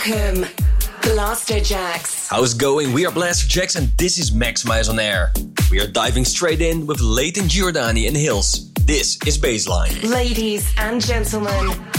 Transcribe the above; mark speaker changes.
Speaker 1: Welcome, Blasterjaxx.
Speaker 2: How's it going? We are Blasterjaxx and this is Maximize on Air. We are diving straight in with Leighton Giordani and Hills. This is Baseline.
Speaker 1: Ladies and gentlemen,